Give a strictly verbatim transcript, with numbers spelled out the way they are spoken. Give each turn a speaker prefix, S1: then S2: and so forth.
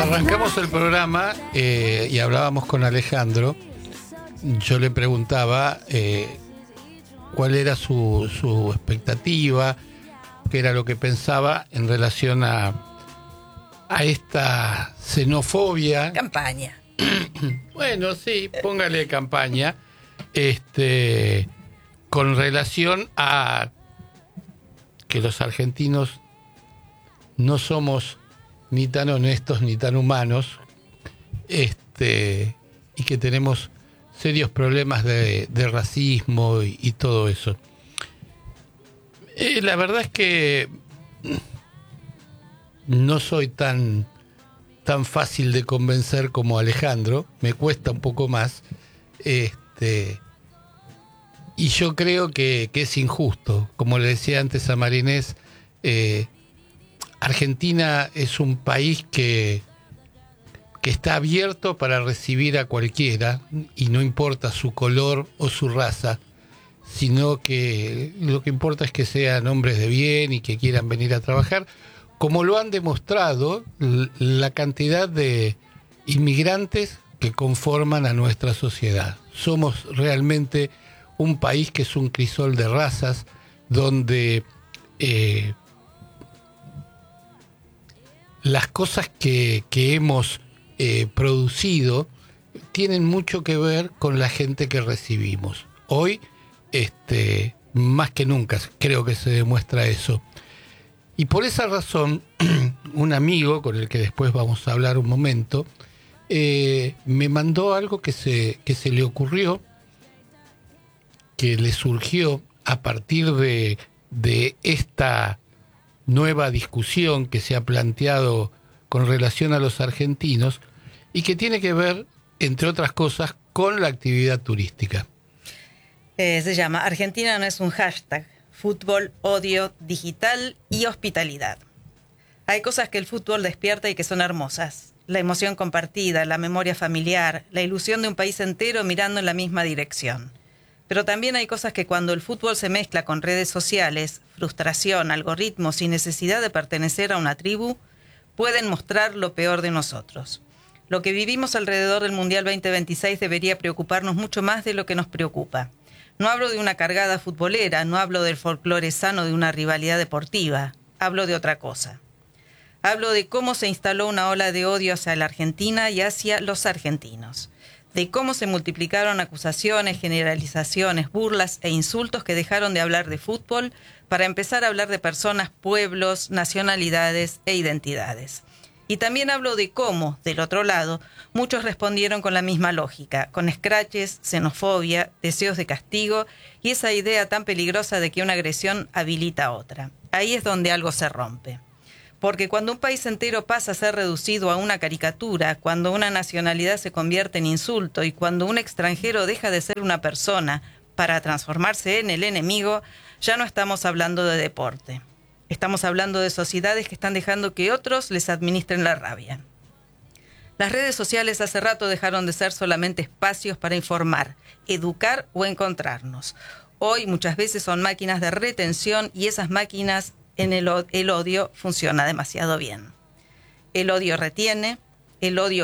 S1: Arrancamos el programa eh, y hablábamos con Alejandro. Yo le preguntaba eh, cuál era su, su expectativa, qué era lo que pensaba en relación a, a esta xenofobia.
S2: Campaña.
S1: Bueno, sí, póngale campaña. Este, con relación a que los argentinos no somos ni tan honestos ni tan humanos, este, y que tenemos serios problemas de, de racismo y, y todo eso. Eh, la verdad es que no soy tan, tan fácil de convencer como Alejandro, me cuesta un poco más, este, y yo creo que, que es injusto. Como le decía antes a Marinés, eh, Argentina es un país que, que está abierto para recibir a cualquiera, y no importa su color o su raza, sino que lo que importa es que sean hombres de bien y que quieran venir a trabajar, como lo han demostrado la cantidad de inmigrantes que conforman a nuestra sociedad. Somos realmente un país que es un crisol de razas, donde eh, las cosas que, que hemos eh, producido tienen mucho que ver con la gente que recibimos. Hoy, este, más que nunca, creo que se demuestra eso. Y por esa razón, un amigo, con el que después vamos a hablar un momento, eh, me mandó algo que se, que se le ocurrió, que le surgió a partir de, de esta nueva discusión que se ha planteado con relación a los argentinos y que tiene que ver, entre otras cosas, con la actividad turística.
S2: Eh, se llama Argentina no es un hashtag, fútbol, odio, digital y hospitalidad. Hay cosas que el fútbol despierta y que son hermosas. La emoción compartida, la memoria familiar, la ilusión de un país entero mirando en la misma dirección. Pero también hay cosas que cuando el fútbol se mezcla con redes sociales, frustración, algoritmos y necesidad de pertenecer a una tribu, pueden mostrar lo peor de nosotros. Lo que vivimos alrededor del Mundial veinte veintiséis debería preocuparnos mucho más de lo que nos preocupa. No hablo de una cargada futbolera, no hablo del folclore sano de una rivalidad deportiva, hablo de otra cosa. Hablo de cómo se instaló una ola de odio hacia la Argentina y hacia los argentinos. De cómo se multiplicaron acusaciones, generalizaciones, burlas e insultos que dejaron de hablar de fútbol para empezar a hablar de personas, pueblos, nacionalidades e identidades. Y también hablo de cómo, del otro lado, muchos respondieron con la misma lógica, con escraches, xenofobia, deseos de castigo y esa idea tan peligrosa de que una agresión habilita a otra. Ahí es donde algo se rompe. Porque cuando un país entero pasa a ser reducido a una caricatura, cuando una nacionalidad se convierte en insulto y cuando un extranjero deja de ser una persona para transformarse en el enemigo, ya no estamos hablando de deporte. Estamos hablando de sociedades que están dejando que otros les administren la rabia. Las redes sociales hace rato dejaron de ser solamente espacios para informar, educar o encontrarnos. Hoy muchas veces son máquinas de retención y esas máquinas en el, el odio funciona demasiado bien. El odio retiene, el odio